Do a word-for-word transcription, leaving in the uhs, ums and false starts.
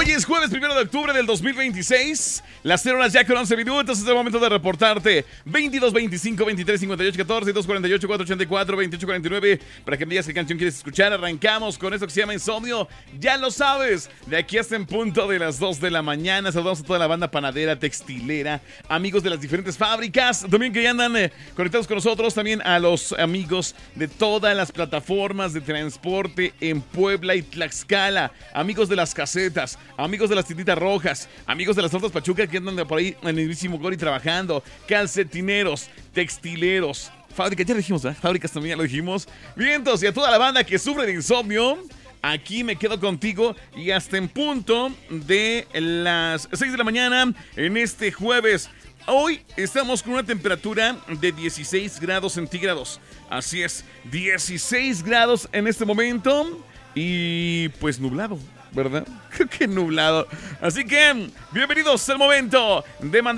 Hoy es jueves primero de octubre del dos mil veintiséis. Las cero horas ya con once minutos. Es el momento de reportarte. veintidós, veinticinco, veintitrés, cincuenta y ocho, catorce, dos cuarenta y ocho, cuatro ochenta y cuatro, veintiocho cuarenta y nueve. Para que me digas qué canción quieres escuchar. Arrancamos con esto que se llama Insomnio. Ya lo sabes. De aquí hasta en punto de las dos de la mañana. Saludamos a toda la banda panadera, textilera, amigos de las diferentes fábricas. También que ya andan eh, conectados con nosotros. También a los amigos de todas las plataformas de transporte en Puebla y Tlaxcala. Amigos de las casetas. Amigos de las tienditas rojas, amigos de las tortas Pachuca que andan por ahí en el mismísimo Gori trabajando, calcetineros, textileros, fábricas, ya lo dijimos, ¿verdad? Fábricas también ya lo dijimos. Vientos y a toda la banda que sufre de insomnio, aquí me quedo contigo y hasta en punto de las seis de la mañana en este jueves. Hoy estamos con una temperatura de dieciséis grados centígrados. Así es, dieciséis grados en este momento y pues nublado, ¿verdad? Creo que nublado. Así que, bienvenidos al momento de mandar